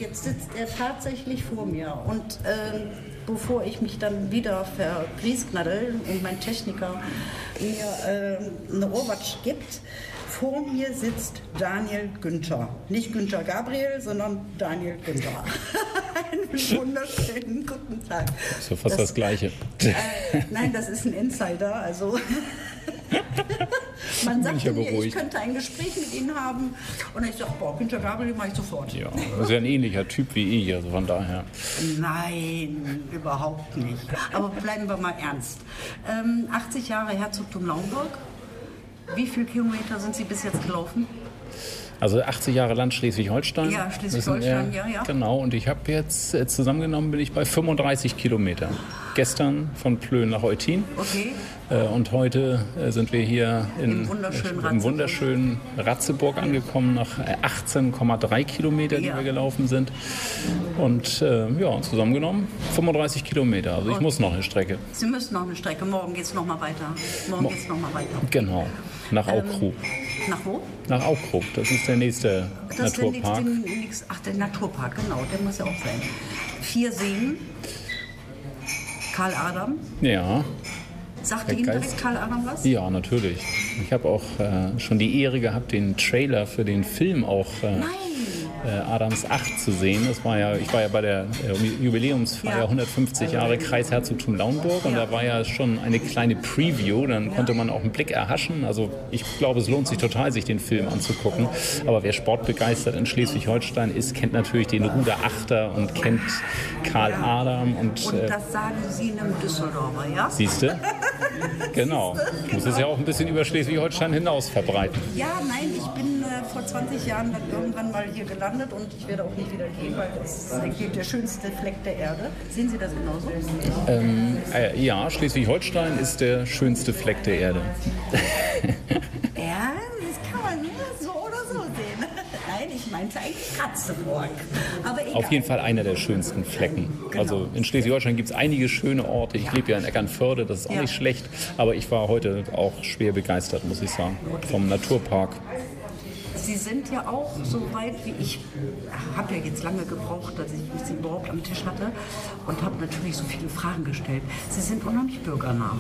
jetzt sitzt er tatsächlich vor mir und bevor ich mich dann wieder vergriesknaddel und mein Techniker mir eine Ohrwatsch gibt, vor mir sitzt Daniel Günther. Nicht Günther Gabriel, sondern Daniel Günther. Einen wunderschönen guten Tag. So fast das Gleiche. Nein, das ist ein Insider. Also man sagte mir, ich könnte ein Gespräch mit Ihnen haben. Und ich sage, Günther Gabriel mache ich sofort. Ja, das ist ja ein ähnlicher Typ wie ich, also von daher. Nein, überhaupt nicht. Aber bleiben wir mal ernst. 80 Jahre Herzogtum Lauenburg. Wie viele Kilometer sind Sie bis jetzt gelaufen? Also 80 Jahre Land Schleswig-Holstein. Ja, Schleswig-Holstein, ja. Genau, und ich habe jetzt zusammengenommen bin ich bei 35 Kilometern. Gestern von Plön nach Eutin. Okay. Und heute sind wir hier im wunderschönen Ratzeburg angekommen, nach 18,3 Kilometer, die wir gelaufen sind. Und zusammengenommen 35 Kilometer. Also ich muss noch eine Strecke. Sie müssen noch eine Strecke. Morgen geht es nochmal weiter. Genau, nach Aukrug. Nach wo? Nach Aukrug, das ist der nächste Naturpark. Der Naturpark, genau, der muss ja auch sein. 4 Seen. Karl Adam. Ja. Sagte Ihnen direkt Karl Adam was? Ja, natürlich. Ich habe auch schon die Ehre gehabt, den Trailer für den Film auch Adams 8 zu sehen. Ich war ja bei der Jubiläumsfeier 150 Jahre Kreisherzogtum Lauenburg und da war ja schon eine kleine Preview, dann konnte man auch einen Blick erhaschen. Also ich glaube, es lohnt sich total, sich den Film anzugucken. Aber wer sportbegeistert in Schleswig-Holstein ist, kennt natürlich den Ruderachter und kennt Karl Adam. Und das sagen Sie einem Düsseldorfer, ja? Siehst du? Genau. Ich muss es ja auch ein bisschen über Schleswig-Holstein hinaus verbreiten. Ja, nein, ich bin vor 20 Jahren dann irgendwann mal hier gelandet und ich werde auch nicht wieder gehen, weil das ist eigentlich der schönste Fleck der Erde. Sehen Sie das genauso? Ja, Schleswig-Holstein ist der schönste Fleck der Erde. Ja, das kann man so oder so sehen. Nein, ich meinte eigentlich Ratzeburg. Aber egal. Auf jeden Fall einer der schönsten Flecken. Genau. Also in Schleswig-Holstein gibt es einige schöne Orte. Ich lebe ja in Eckernförde, das ist auch nicht schlecht. Aber ich war heute auch schwer begeistert, muss ich sagen, vom Naturpark. Sie sind ja auch so weit wie ich, habe ja jetzt lange gebraucht, dass ich Sie überhaupt am Tisch hatte und habe natürlich so viele Fragen gestellt. Sie sind unheimlich bürgernah.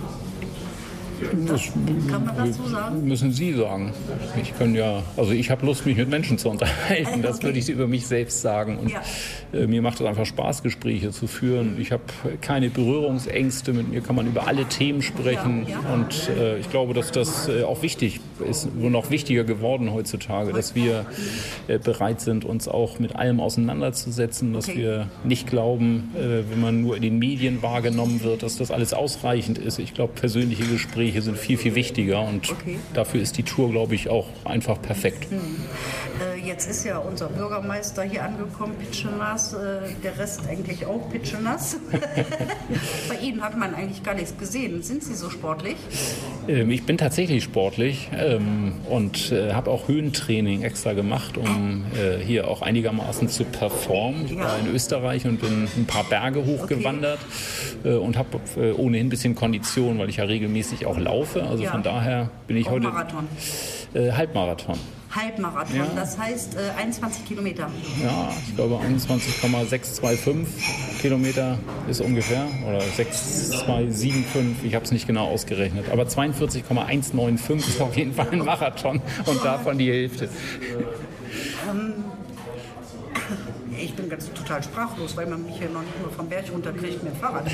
Kann man das so sagen? Müssen Sie sagen. Ich habe Lust, mich mit Menschen zu unterhalten. Das würde ich über mich selbst sagen. Und mir macht es einfach Spaß, Gespräche zu führen. Ich habe keine Berührungsängste. Mit mir kann man über alle Themen sprechen. Und ich glaube, dass das auch wichtig ist, nur noch wichtiger geworden heutzutage, dass wir bereit sind, uns auch mit allem auseinanderzusetzen, dass wir nicht glauben, wenn man nur in den Medien wahrgenommen wird, dass das alles ausreichend ist. Ich glaube, persönliche Gespräche sind viel, viel wichtiger und dafür ist die Tour, glaube ich, auch einfach perfekt. Jetzt ist ja unser Bürgermeister hier angekommen, pitschenass, der Rest eigentlich auch pitschenass. Bei Ihnen hat man eigentlich gar nichts gesehen. Sind Sie so sportlich? Ich bin tatsächlich sportlich und habe auch Höhentraining extra gemacht, um hier auch einigermaßen zu performen. Ich war in Österreich und bin ein paar Berge hochgewandert und habe ohnehin ein bisschen Kondition, weil ich ja regelmäßig auch laufe. Also von daher bin ich heute... Marathon? Halbmarathon. Halbmarathon, das heißt 21 Kilometer. Ja, ich glaube 21,625 Kilometer ist ungefähr, oder 6,275, ich habe es nicht genau ausgerechnet. Aber 42,195 ist auf jeden Fall ein Marathon und davon die Hälfte. Ich bin ganz total sprachlos, weil man mich hier noch nicht nur vom Berg runterkriegt mit dem Fahrrad.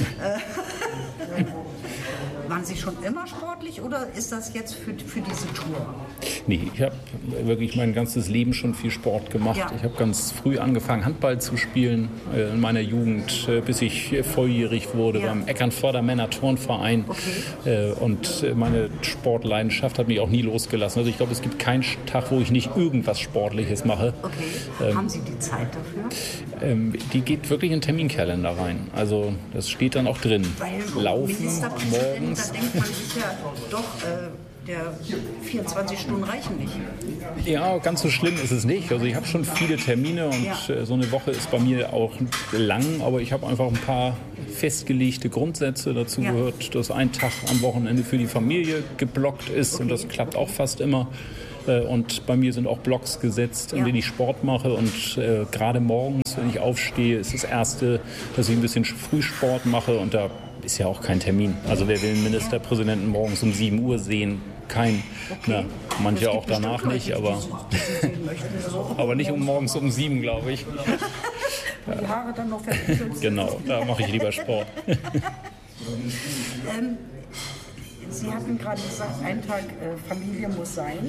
Waren Sie schon immer sportlich oder ist das jetzt für diese Tour? Nee, ich habe wirklich mein ganzes Leben schon viel Sport gemacht. Ja. Ich habe ganz früh angefangen, Handball zu spielen in meiner Jugend, bis ich volljährig wurde beim Eckernförder Männer-Turnverein. Okay. Und meine Sportleidenschaft hat mich auch nie losgelassen. Also ich glaube, es gibt keinen Tag, wo ich nicht irgendwas Sportliches mache. Okay. Haben Sie die Zeit dafür? Die geht wirklich in den Terminkalender rein. Also das steht dann auch drin. Weil Laufen morgens. Da denkt man sich ja doch, der 24 Stunden reichen nicht. Ja, ganz so schlimm ist es nicht. Also ich habe schon viele Termine und so eine Woche ist bei mir auch lang, aber ich habe einfach ein paar festgelegte Grundsätze. Dazu gehört, dass ein Tag am Wochenende für die Familie geblockt ist und das klappt auch fast immer. Und bei mir sind auch Blocks gesetzt, in denen ich Sport mache. Und gerade morgens, wenn ich aufstehe, ist das Erste, dass ich ein bisschen Frühsport mache. Und da ist ja auch kein Termin. Also wer will einen Ministerpräsidenten morgens um 7 Uhr sehen? Kein. Okay. Na, manche auch danach nicht, aber, aber nicht morgens um 7, glaube ich. Die Haare dann noch verkürzt. Genau, da mache ich lieber Sport. Sie hatten gerade gesagt, ein Tag Familie muss sein.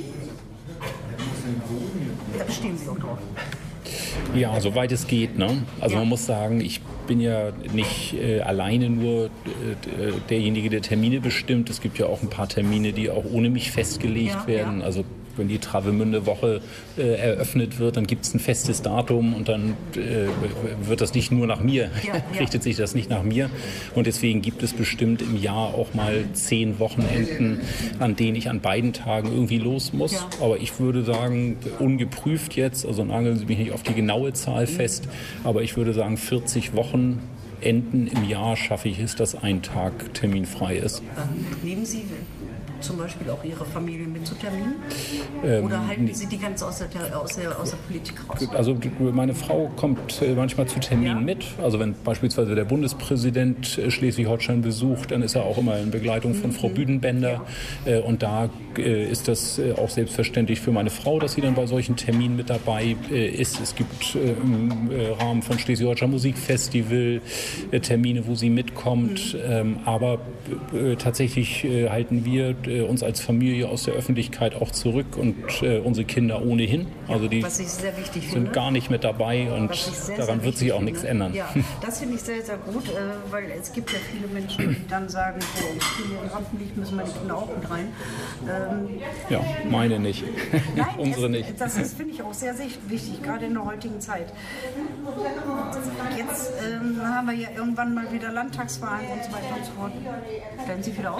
Da bestehen Sie auch drauf. Ja, soweit es geht. Ne? Also man muss sagen, ich bin ja nicht alleine nur derjenige, der Termine bestimmt. Es gibt ja auch ein paar Termine, die auch ohne mich festgelegt werden. Also wenn die Travemünde-Woche eröffnet wird, dann gibt es ein festes Datum und dann wird das nicht nur nach mir, richtet sich das nicht nach mir. Und deswegen gibt es bestimmt im Jahr auch mal 10 Wochenenden, an denen ich an beiden Tagen irgendwie los muss. Ja. Aber ich würde sagen, ungeprüft jetzt, also nageln Sie mich nicht auf die genaue Zahl fest, aber ich würde sagen, 40 Wochenenden im Jahr schaffe ich es, dass ein Tag terminfrei ist. Nehmen Sie zum Beispiel auch Ihre Familie mit zu Terminen? Oder halten Sie die ganz aus der Politik raus? Also meine Frau kommt manchmal zu Terminen mit. Also wenn beispielsweise der Bundespräsident Schleswig-Holstein besucht, dann ist er auch immer in Begleitung von Frau Büdenbender. Und da ist das auch selbstverständlich für meine Frau, dass sie dann bei solchen Terminen mit dabei ist. Es gibt im Rahmen von Schleswig-Holstein Musikfestival Termine, wo sie mitkommt. Aber tatsächlich halten wir uns als Familie aus der Öffentlichkeit auch zurück und unsere Kinder ohnehin. Also die sind gar nicht mit dabei und daran wird sich auch nichts ändern. Ja, das finde ich sehr, sehr gut, weil es gibt ja viele Menschen, die dann sagen, hoffentlich müssen meine Kinder auch mit rein. Ja, meine nicht. Nein, unsere nicht. Das ist, finde ich, auch sehr, sehr wichtig, gerade in der heutigen Zeit. Jetzt haben wir ja irgendwann mal wieder Landtagswahlen und so weiter und so fort. Stellen Sie wieder auf?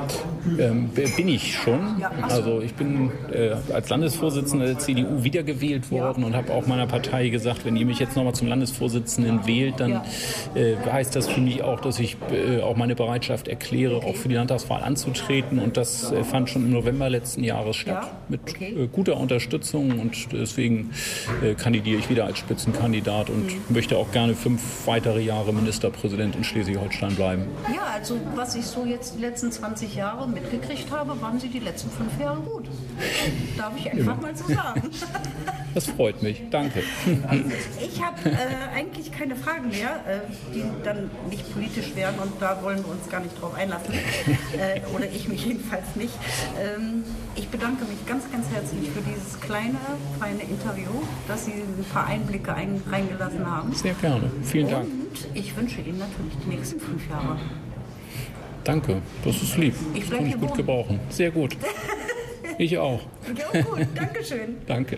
Bin ich schon. Ja, also ich bin als Landesvorsitzender der CDU wiedergewählt worden und habe auch meiner Partei gesagt, wenn ihr mich jetzt nochmal zum Landesvorsitzenden wählt, dann heißt das für mich auch, dass ich auch meine Bereitschaft erkläre, auch für die Landtagswahl anzutreten. Und das fand schon im November letzten Jahres statt, mit guter Unterstützung. Und deswegen kandidiere ich wieder als Spitzenkandidat und möchte auch gerne 5 weitere Jahre Ministerpräsident in Schleswig-Holstein bleiben. Ja, also was ich so jetzt die letzten 20 Jahre mitgekriegt habe, waren Sie die letzten 5 Jahre gut. Darf ich einfach mal so sagen. Das freut mich. Danke. Ich habe eigentlich keine Fragen mehr, die dann nicht politisch wären und da wollen wir uns gar nicht drauf einlassen. Oder ich mich jedenfalls nicht. Ich bedanke mich ganz, ganz herzlich für dieses kleine, feine Interview, dass Sie ein paar Einblicke reingelassen haben. Sehr gerne. Vielen Dank. Und ich wünsche Ihnen natürlich die nächsten 5 Jahre. Danke, das ist lieb. Ich kann ich gut gebrauchen. Sehr gut. Ich auch. Ja, gut. Dankeschön. Danke.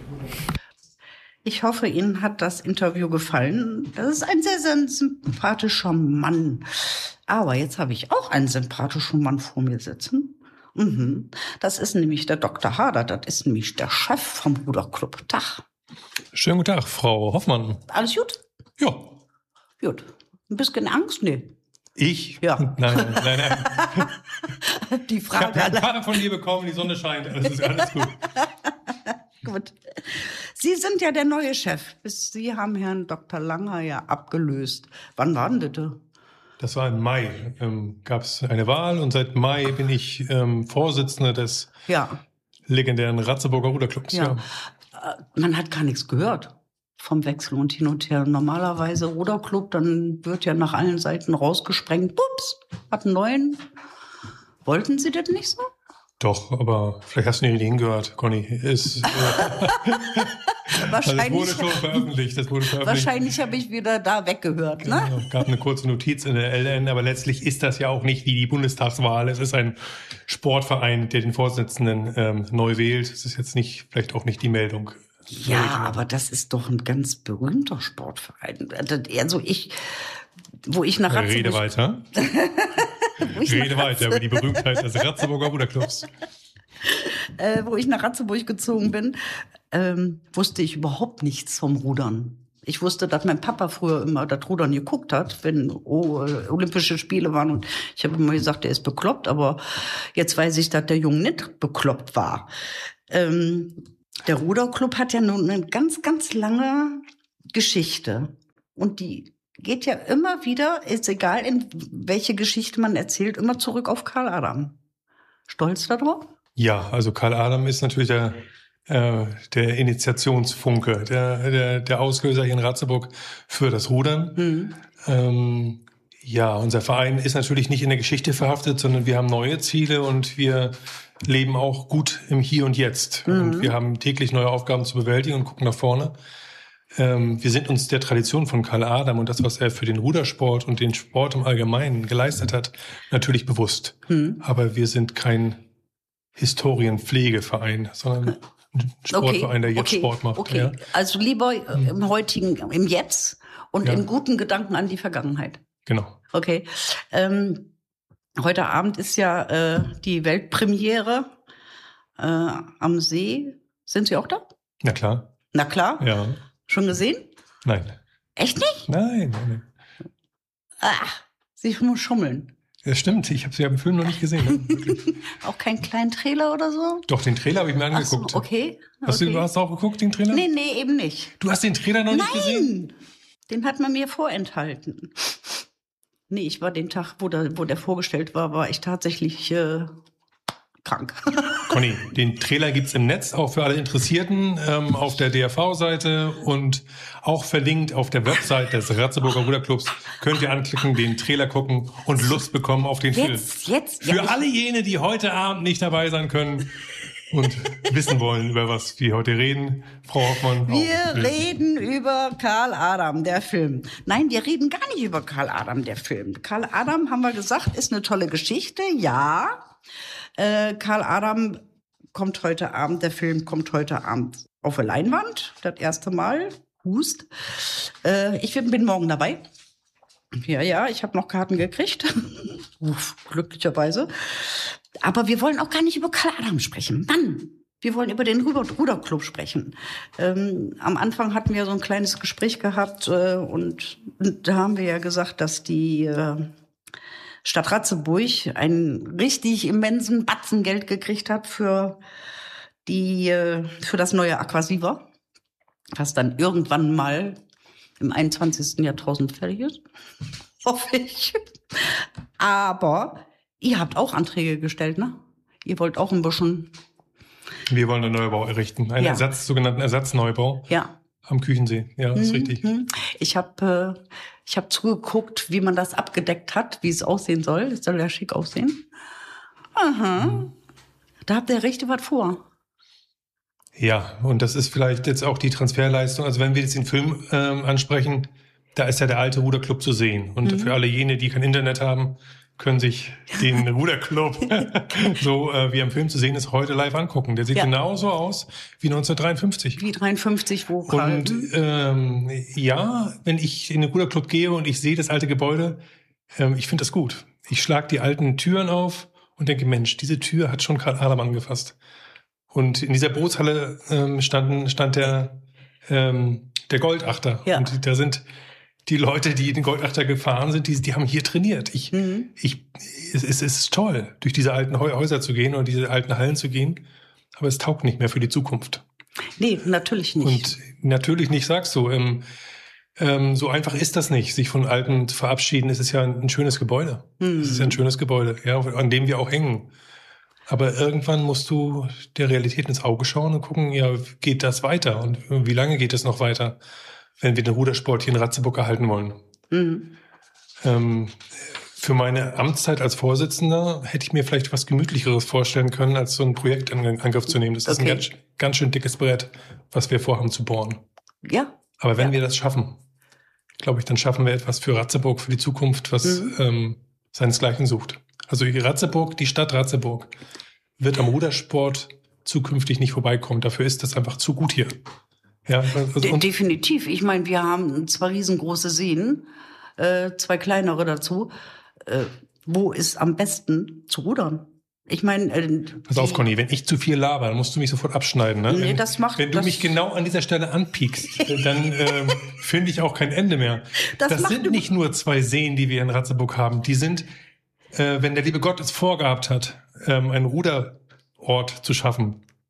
Ich hoffe, Ihnen hat das Interview gefallen. Das ist ein sehr, sehr sympathischer Mann. Aber jetzt habe ich auch einen sympathischen Mann vor mir sitzen. Das ist nämlich der Dr. Hader. Das ist nämlich der Chef vom Ruderclub. Tag. Schönen guten Tag, Frau Hoffmann. Alles gut? Ja. Gut. Ein bisschen Angst? Nee. Ich? Ja. Nein. Die Frage. Ich habe eine Karte von dir bekommen, die Sonne scheint. Das ist alles gut. Gut. Sie sind ja der neue Chef. Sie haben Herrn Dr. Langer ja abgelöst. Wann war denn das? Das war im Mai. Gab es eine Wahl und seit Mai bin ich Vorsitzender des legendären Ratzeburger Ruderclubs. Ja. Man hat gar nichts gehört vom Wechsel und hin und her. Normalerweise Ruderclub, dann wird ja nach allen Seiten rausgesprengt. Pups, hat einen neuen. Wollten Sie das nicht so? Doch, aber vielleicht hast du nicht hingehört, Conny. Wahrscheinlich, das wurde schon veröffentlicht. Wahrscheinlich habe ich wieder da weggehört. Ne? Genau, gab eine kurze Notiz in der LN, aber letztlich ist das ja auch nicht wie die Bundestagswahl. Es ist ein Sportverein, der den Vorsitzenden neu wählt. Es ist jetzt vielleicht auch nicht die Meldung. Ja, aber das ist doch ein ganz berühmter Sportverein. Also wo ich nach Ratzeburg... Rede weiter. Rede weiter über die Berühmtheit des Ratzeburger Ruderclubs. Wo ich nach Ratzeburg gezogen bin, wusste ich überhaupt nichts vom Rudern. Ich wusste, dass mein Papa früher immer das Rudern geguckt hat, wenn Olympische Spiele waren. Und ich habe immer gesagt, der ist bekloppt. Aber jetzt weiß ich, dass der Junge nicht bekloppt war. Der Ruderclub hat ja nun eine ganz, ganz lange Geschichte. Und die geht ja immer wieder, ist egal, in welche Geschichte man erzählt, immer zurück auf Karl Adam. Stolz darauf? Ja, also Karl Adam ist natürlich der Initiationsfunke, der Auslöser hier in Ratzeburg für das Rudern. Ja, unser Verein ist natürlich nicht in der Geschichte verhaftet, sondern wir haben neue Ziele und wir leben auch gut im Hier und Jetzt. Und wir haben täglich neue Aufgaben zu bewältigen und gucken nach vorne. Wir sind uns der Tradition von Karl Adam und das, was er für den Rudersport und den Sport im Allgemeinen geleistet hat, natürlich bewusst. Aber wir sind kein Historienpflegeverein, sondern ein Sportverein, der jetzt Sport macht. Okay. Ja. Also lieber im Jetzt und im guten Gedanken an die Vergangenheit. Genau. Okay. Heute Abend ist ja die Weltpremiere am See. Sind Sie auch da? Na klar. Na klar. Ja. Schon gesehen? Nein. Echt nicht? Nein. Sie muss schummeln. Das stimmt, ich habe sie im Film noch nicht gesehen. Ne? Auch keinen kleinen Trailer oder so? Doch, den Trailer habe ich mir angeguckt. Ach so, okay. Hast du auch geguckt, den Trailer? Nee, eben nicht. Du hast den Trailer noch nicht gesehen? Nein, den hat man mir vorenthalten. Nee, ich war den Tag, wo der vorgestellt war ich tatsächlich krank. Conny, den Trailer gibt's im Netz, auch für alle Interessierten, auf der DRV-Seite und auch verlinkt auf der Website des Ratzeburger Ruderclubs. Könnt ihr anklicken, den Trailer gucken und Lust bekommen auf den Film. Für alle jene, die heute Abend nicht dabei sein können und wissen wollen, über was wir heute reden, Frau Hoffmann. Wir reden über Karl Adam, der Film. Nein, wir reden gar nicht über Karl Adam, der Film. Karl Adam, haben wir gesagt, ist eine tolle Geschichte, ja. Karl Adam der Film kommt heute Abend auf der Leinwand, das erste Mal, Hust. Ich bin morgen dabei. Ja, ich habe noch Karten gekriegt, glücklicherweise. Aber wir wollen auch gar nicht über Karl Adam sprechen, Mann. Wir wollen über den Ruderclub sprechen. Am Anfang hatten wir so ein kleines Gespräch gehabt und da haben wir ja gesagt, dass die Stadt Ratzeburg einen richtig immensen Batzen Geld gekriegt hat für das neue Aquasiva, was dann irgendwann mal im 21. Jahrtausend fertig ist, hoffe ich. Aber ihr habt auch Anträge gestellt, ne? Ihr wollt auch ein bisschen... Wir wollen einen Neubau errichten, einen sogenannten Ersatzneubau. Ja. Am Küchensee, ja, ist richtig. Ich hab zugeguckt, wie man das abgedeckt hat, wie es aussehen soll. Es soll ja schick aussehen. Aha. Da habt ihr richtig was vor. Ja, und das ist vielleicht jetzt auch die Transferleistung. Also wenn wir jetzt den Film ansprechen, da ist ja der alte Ruderclub zu sehen. Und für alle jene, die kein Internet haben, können sich den Ruderclub, so wie er im Film zu sehen ist, heute live angucken. Der sieht genauso aus wie 1953. Wie 53, wo Und wenn ich in den Ruderclub gehe und ich sehe das alte Gebäude, ich finde das gut. Ich schlage die alten Türen auf und denke, Mensch, diese Tür hat schon Karl Adam angefasst. Und in dieser Bootshalle stand der Goldachter. Ja. Und da sind die Leute, die den Goldachter gefahren sind, die haben hier trainiert. Es ist toll, durch diese alten Häuser zu gehen oder diese alten Hallen zu gehen. Aber es taugt nicht mehr für die Zukunft. Nee, natürlich nicht. Und natürlich nicht, sagst du. So einfach ist das nicht, sich von Alten zu verabschieden. Es ist ja ein schönes Gebäude. Es ist ja ein schönes Gebäude, ja, an dem wir auch hängen. Aber irgendwann musst du der Realität ins Auge schauen und gucken, ja, geht das weiter? Und wie lange geht es noch weiter, wenn wir den Rudersport hier in Ratzeburg erhalten wollen? Für meine Amtszeit als Vorsitzender hätte ich mir vielleicht was Gemütlicheres vorstellen können, als so ein Projekt in Angriff zu nehmen. Das ist ein ganz schön dickes Brett, was wir vorhaben zu bohren. Ja. Aber wenn wir das schaffen, glaube ich, dann schaffen wir etwas für Ratzeburg, für die Zukunft, was seinesgleichen sucht. Also die Stadt Ratzeburg wird am Rudersport zukünftig nicht vorbeikommen. Dafür ist das einfach zu gut hier. Ja, definitiv. Ich meine, wir haben zwar riesengroße Seen, 2 kleinere dazu. Wo ist am besten zu rudern? Ich meine, pass auf, Conny, wenn ich zu viel laber, dann musst du mich sofort abschneiden. Ne? Nee, wenn du mich genau an dieser Stelle anpiekst, dann finde ich auch kein Ende mehr. Das sind nicht nur 2 Seen, die wir in Ratzeburg haben. Die sind, wenn der liebe Gott es vorgehabt hat, einen Ruderort zu schaffen,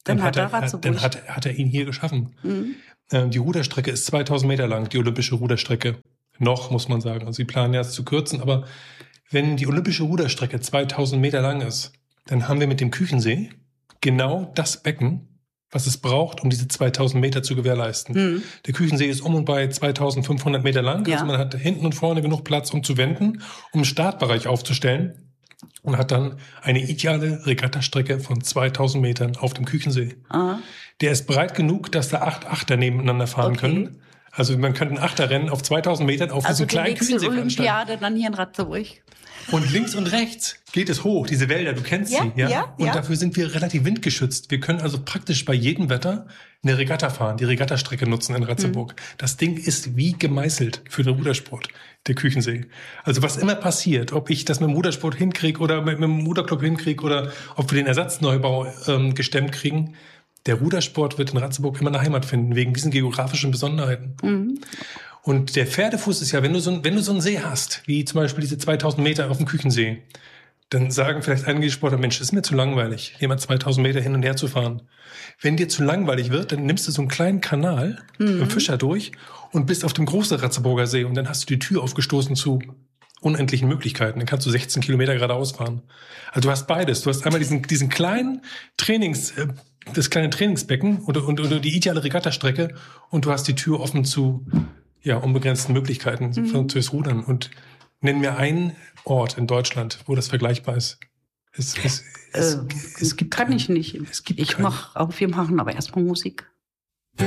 Dann hat er ihn hier geschaffen. Die Ruderstrecke ist 2000 Meter lang, die olympische Ruderstrecke. Noch, muss man sagen. Also sie planen ja es zu kürzen, aber wenn die olympische Ruderstrecke 2000 Meter lang ist, dann haben wir mit dem Küchensee genau das Becken, was es braucht, um diese 2000 Meter zu gewährleisten. Der Küchensee ist um und bei 2500 Meter lang. Ja. Also man hat hinten und vorne genug Platz, um zu wenden, um einen Startbereich aufzustellen und hat dann eine ideale Regattastrecke von 2000 Metern auf dem Küchensee. Aha. Der ist breit genug, dass da 8 Achter nebeneinander fahren können. Also man könnte ein Achterrennen auf 2000 Metern auf so einem kleinen Küchensee veranstalten. Olympiade dann hier in Ratzeburg. Und links und rechts geht es hoch, diese Wälder, du kennst sie. Ja? Und dafür sind wir relativ windgeschützt. Wir können also praktisch bei jedem Wetter eine Regatta fahren, die Regattastrecke nutzen in Ratzeburg. Das Ding ist wie gemeißelt für den Rudersport, der Küchensee. Also was immer passiert, ob ich das mit dem Rudersport hinkriege oder mit dem Ruderclub hinkriege oder ob wir den Ersatzneubau gestemmt kriegen, der Rudersport wird in Ratzeburg immer eine Heimat finden, wegen diesen geografischen Besonderheiten. Und der Pferdefuß ist ja, wenn du so einen See hast, wie zum Beispiel diese 2000 Meter auf dem Küchensee, dann sagen vielleicht einige Sportler, Mensch, das ist mir zu langweilig, hier mal 2000 Meter hin und her zu fahren. Wenn dir zu langweilig wird, dann nimmst du so einen kleinen Kanal im Fischer durch und bist auf dem großen Ratzeburger See und dann hast du die Tür aufgestoßen zu unendlichen Möglichkeiten. Dann kannst du 16 Kilometer geradeaus fahren. Also du hast beides. Du hast einmal diesen kleinen das kleine Trainingsbecken oder die ideale Regattastrecke und du hast die Tür offen zu unbegrenzten Möglichkeiten fürs Rudern. Und nenn mir einen Ort in Deutschland, wo das vergleichbar ist. Es gibt kann ich nicht. Wir machen aber erstmal Musik.